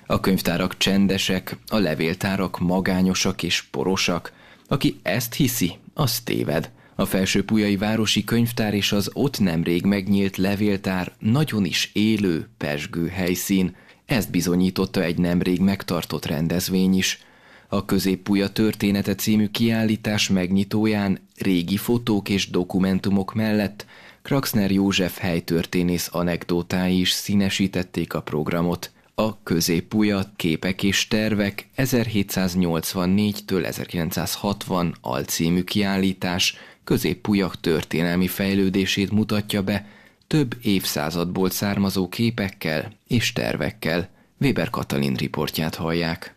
A könyvtárak csendesek, a levéltárak magányosak és porosak. Aki ezt hiszi, az téved. A Felső-Pulyai Városi Könyvtár és az ott nemrég megnyílt levéltár nagyon is élő, pezsgő helyszín. Ezt bizonyította egy nemrég megtartott rendezvény is. A Közép-Pulya története című kiállítás megnyitóján régi fotók és dokumentumok mellett Kraxner József helytörténész anekdótái is színesítették a programot. A Közép-Pulya képek és tervek 1784-től 1960 alcímű kiállítás Közép-Pulya történelmi fejlődését mutatja be több évszázadból származó képekkel és tervekkel. Weber Katalin riportját hallják.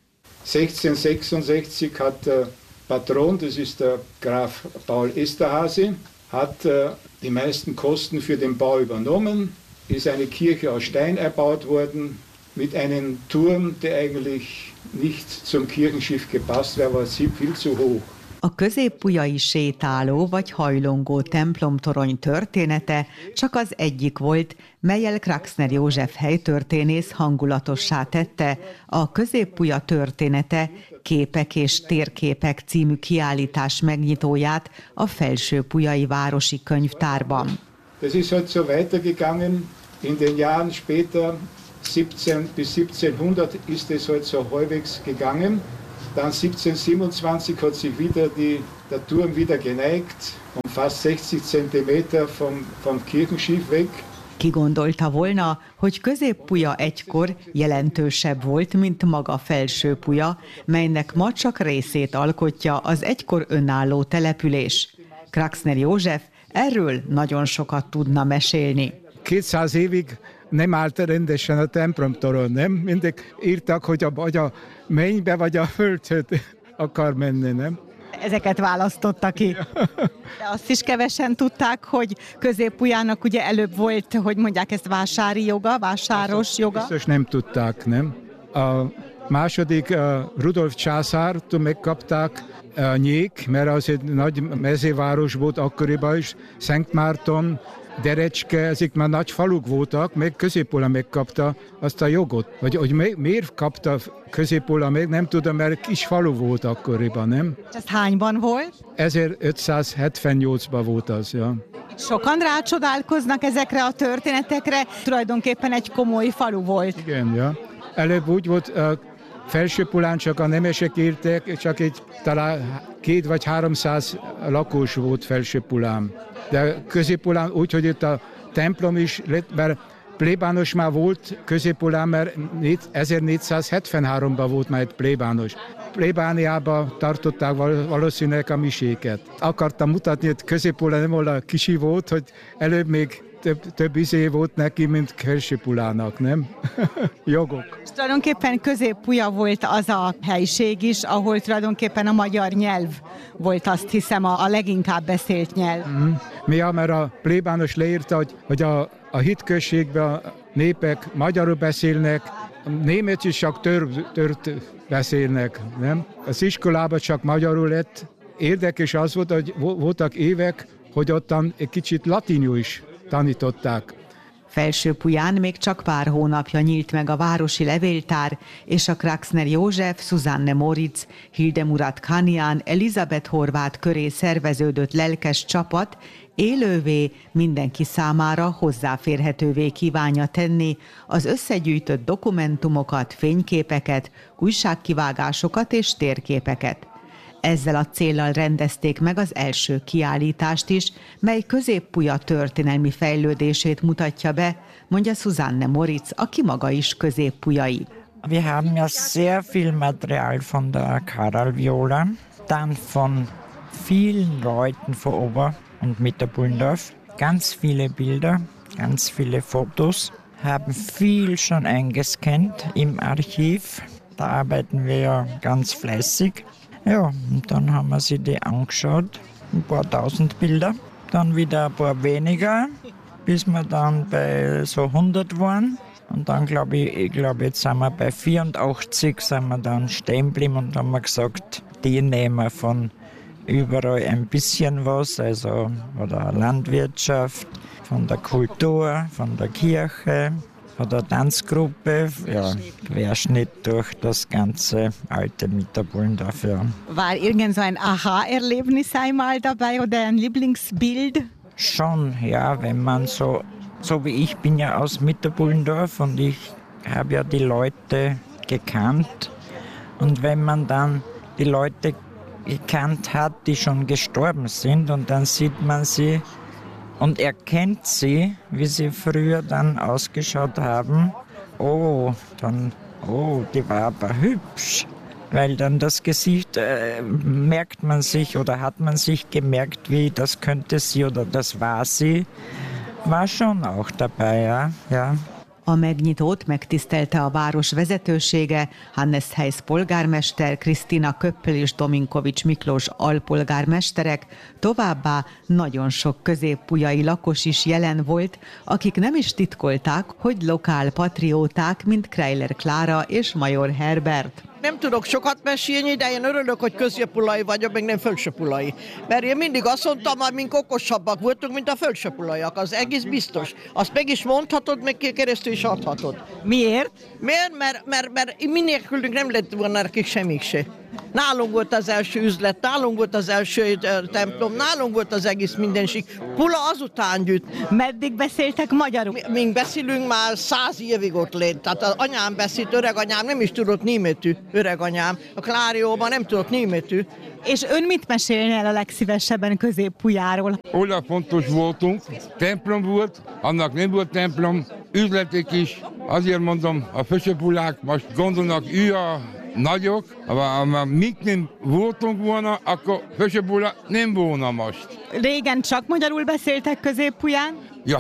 1666 hat der Patron, das ist der Graf Paul Esterházy, hat die meisten Kosten für den Bau übernommen, ist eine Kirche aus Stein erbaut worden, mit einem Turm, der eigentlich nicht zum Kirchenschiff gepasst wäre, war viel zu hoch. A középpulyai sétáló vagy hajlongó templomtorony története csak az egyik volt, mellyel Kraxner József helytörténész hangulatossá tette a Közép-Pulya története képek és térképek című kiállítás megnyitóját a Felső-Pulyai Városi Könyvtárban. Das ist halt so weitergegangen, in den Jahren später, 17 bis 1700 ist es halt so halbwegs gegangen. Dann 1727 hat sich wieder der Turm wieder geneigt, um fast 60 Zentimeter vom Kirchenschiff weg. Ki gondolta volna, hogy Közép-Pulya egykor jelentősebb volt, mint maga Felső-Pulya, melynek ma csak részét alkotja az egykor önálló település. Kraxner József erről nagyon sokat tudna mesélni. 200 évig nem állt rendesen a templomtorony, nem? Mindig írtak, hogy vagy a mennybe, vagy a földhöz akar menni, nem? Ezeket választotta ki. De azt is kevesen tudták, hogy Közép-Pulyának ugye előbb volt, hogy mondják ezt vásári joga, vásáros joga? Biztos nem tudták, nem? A második Rudolf császártól megkapták Nyék, mert az egy nagy mezőváros volt akkoriban is, Szent Márton, Derecske, ezek már nagy faluk voltak, meg Közép-Pulya megkapta azt a jogot. Hogy miért kapta Közép-Pulya meg, nem tudom, mert kis falu volt akkoriban, nem? És ez hányban volt? 1578-ban volt az, ja. Sokan rácsodálkoznak ezekre a történetekre, tulajdonképpen egy komoly falu volt. Igen, ja. Előbb úgy volt, Felső-Pulyán csak a nemesek éltek, csak talán 200 vagy 300 lakós volt Felső-Pulyán. De Közép-Pulyán úgy, hogy itt a templom is lett, mert plébános már volt Közép-Pulyán, mert 1473-ban volt már egy plébános. Plébániában tartották valószínűleg a miséket. Akartam mutatni, hogy Közép-Pulya nem olyan kicsi volt, hogy előbb még több izé volt neki, mint Felső-Pulyának, nem? Jogok. És tulajdonképpen Közép-Pulya volt az a helység is, ahol tulajdonképpen a magyar nyelv volt, azt hiszem, a leginkább beszélt nyelv. Mert a plébános leírta, hogy a hitközségben a népek magyarul beszélnek, a német is csak tört beszélnek, nem? Az iskolában csak magyarul lett. Érdekes az volt, hogy voltak évek, hogy ottan egy kicsit latinul is tanították. Felső-Pulyán még csak pár hónapja nyílt meg a városi levéltár, és a Kraxner József, Susanne Moritz, Hildemurat Kanian, Elizabeth Horváth köré szerveződött lelkes csapat élővé, mindenki számára hozzáférhetővé kívánja tenni az összegyűjtött dokumentumokat, fényképeket, újságkivágásokat és térképeket. Ezzel a céllal rendezték meg az első kiállítást is, mely Közép-Pulya történelmi fejlődését mutatja be, mondja Susanne Moritz, aki maga is középpulyai. Wir haben ja sehr viel Material von der Karel Viola, dann von vielen Leuten vor Ober- und Mitterbullendorf, ganz viele Bilder, ganz viele Fotos, haben viel schon eingescannt im Archiv, da arbeiten wir ja ganz fleißig. Ja, und dann haben wir sie die angeschaut, ein paar tausend Bilder, dann wieder ein paar weniger, bis wir dann bei so 100 waren. Und dann glaube ich, jetzt sind wir bei 84, sind wir dann stehen geblieben und haben wir gesagt, die nehmen wir von überall ein bisschen was, also von der Landwirtschaft, von der Kultur, von der Kirche, von der Tanzgruppe, ja, Querschnitt durch das ganze alte Mitterbullendorf. Ja. War irgend so ein Aha-Erlebnis einmal dabei oder ein Lieblingsbild? Schon, ja, wenn man so wie ich bin ja aus Mitterbullendorf und ich habe ja die Leute gekannt. Und wenn man dann die Leute gekannt hat, die schon gestorben sind und dann sieht man sie und erkennt sie, wie sie früher dann ausgeschaut haben, die war aber hübsch. Weil dann das Gesicht merkt man sich oder hat man sich gemerkt, wie das könnte sie oder das war sie, war schon auch dabei, ja. A megnyitót megtisztelte a város vezetősége, Hannes Heisz polgármester, Krisztina Köppel és Dominkovics Miklós alpolgármesterek, továbbá nagyon sok középpulyai lakos is jelen volt, akik nem is titkolták, hogy lokál patrióták, mint Kreiler Klára és Major Herbert. Nem tudok sokat mesélni, de én örülök, hogy középulai vagyok, meg nem felsőpulai. Mert én mindig azt mondtam, hogy mink okosabbak voltunk, mint a felsőpulaiak. Az egész biztos. Azt meg is mondhatod, meg keresztül is adhatod. Miért? Miért? Mert mi nélkülünk nem lett volna nekik semmik se. Nálunk volt az első üzlet, nálunk volt az első templom, nálunk volt az egész mindenség. Pula azután gyűjt. Meddig beszéltek magyarul? Mink beszélünk már 100 évig ott lett. Tehát az anyám beszélt, öreganyám nem is tudott németű, öreganyám. A Klárióban nem tudott németű. És ön mit mesélne el a legszívesebben Középpulyáról? Oda fontos voltunk, templom volt, annak nem volt templom, üzletek is. Azért mondom, a felsőpulyák most gondolnak, a nagyok, ha mik nem voltunk volna, akkor felsőpulya nem volna most. Régen csak magyarul beszéltek Középpulyán? Ja,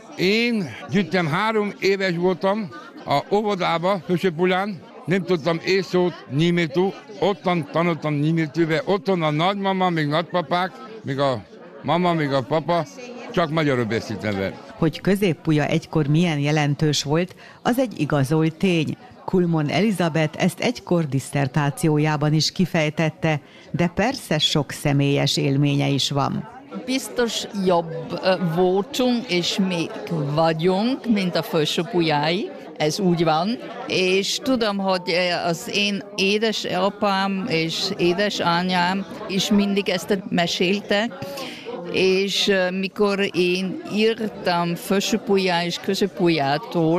én gyűjtem 3 éves voltam a óvodába, felsőpulyán, nem tudtam észót, németül, ottan tanultam németülbe, ottan a nagymama, még nagypapák, még a mama, még a papa, csak magyarul beszéltem vele. Hogy Középpulya egykor milyen jelentős volt, az egy igazolt tény. Kulmon Elizabeth ezt egykor disszertációjában is kifejtette, de persze sok személyes élménye is van. Biztos jobb voltunk, és még vagyunk, mint a felsőpulyái. Ez úgy van, és tudom, hogy az én édesapám és édesanyám is mindig ezt meséltek, és mikor én írtam felsőpulyá és középpulyától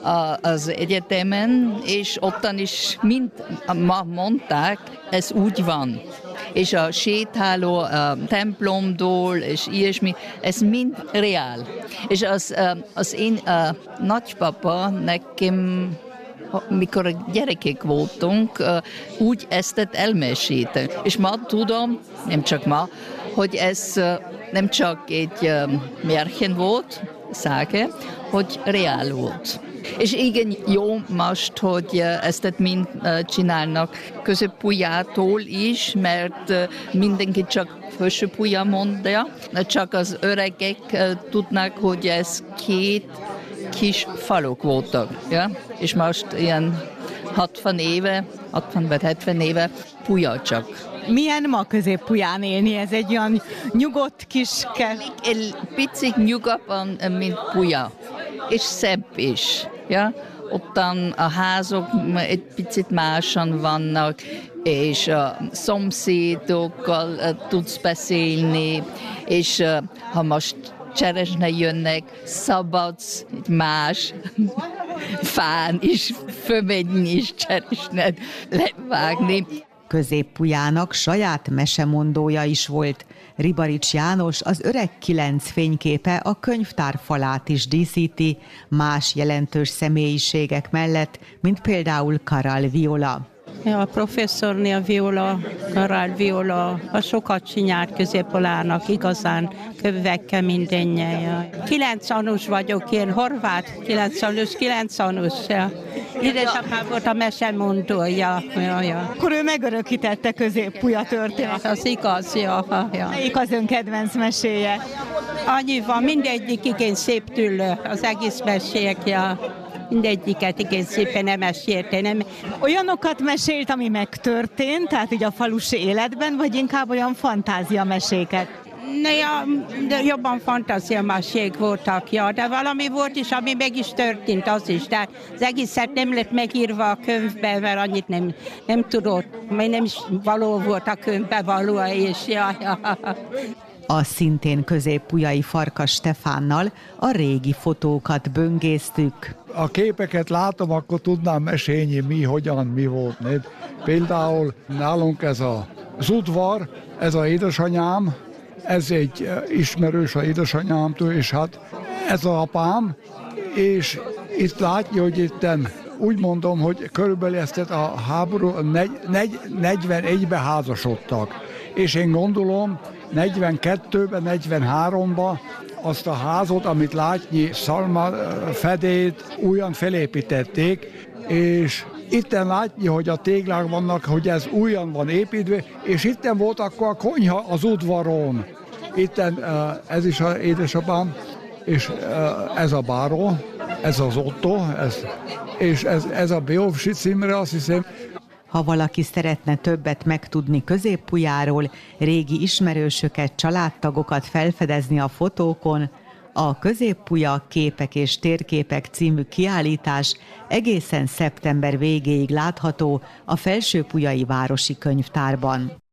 az egyetemen, és ottan is mind ma mondták, ez úgy van. És a sétáló a templomtól, és ilyesmi, ez mind reál. És az én nagypapa nekem, mikor gyerekek voltunk, úgy ezt elmesélte. És ma tudom, nem csak ma, hogy ez nem csak egy mérchen volt, száge, hogy reál volt. És igen, jó most, hogy ezt mind csinálnak Középpulyától is, mert mindenki csak felsőpulya mondja, csak az öregek tudnak, hogy ez 2 kis faluk voltak. Ja? És most ilyen 60 vagy 70 éve pulya csak. Milyen ma Középpulyán élni? Ez egy olyan nyugodt kis Egy picit nyugodtan, mint pulya. És szebb is. Ja? Ottan a házok egy picit másan vannak, és a szomszédokkal tudsz beszélni, és ha most cseresne jönnek, szabadsz más fán is fölmenni, és cseresnet levágni. Középpulyának saját mesemondója is volt. Ribarics János az Öreg 9 fényképe a könyvtár falát is díszíti, más jelentős személyiségek mellett, mint például Karel Viola. A professzornél Viola, Karel Viola, a sokat csinált Középpulyának, igazán kövekkel mindennyel. 9 anus vagyok, én horvát, 9 anus. Ja. Édesapám volt a mesemondója. Ja. Akkor ő megörökítette Középpulya történet. Az igaz, ja. Melyik az ön kedvenc meséje? Annyi van, mindegyik igen szép tőle, az egész mesék, ja. Mindegyiket igen szépen nem mesélte. Nem. Olyanokat mesélt, ami megtörtént, tehát így a falusi életben, vagy inkább olyan fantáziameséket? De jobban fantáziamesék voltak, ja, de valami volt is, ami meg is történt, az is, de az egészet nem lett megírva a könyvbe, mert annyit nem tudott, mert nem is való volt a könyvbe való, és ja. A szintén közép-pujai Farkas Stefánnal a régi fotókat böngésztük. A képeket látom, akkor tudnám mesélni, mi, hogyan, mi volt. Ne? Például nálunk ez az udvar, ez az édesanyám, ez egy ismerős az édesanyámtól, és hát ez az apám, és itt látja, hogy itten úgy mondom, hogy körülbelül ezt a háború 41-ben házasodtak. És én gondolom, 42-ben, 43-ban azt a házat, amit látni, szalma fedét újan felépítették, és itten látni, hogy a téglák vannak, hogy ez újan van építve, és itten volt akkor a konyha az udvaron. Itten ez is az édesapám, és ez a báró, ez az Otto, és ez a Beovsi címre, azt hiszem. Ha valaki szeretne többet megtudni Közép-Pujáról, régi ismerősöket, családtagokat felfedezni a fotókon, a Közép-Puja képek és térképek című kiállítás egészen szeptember végéig látható a Felső-Pujai Városi Könyvtárban.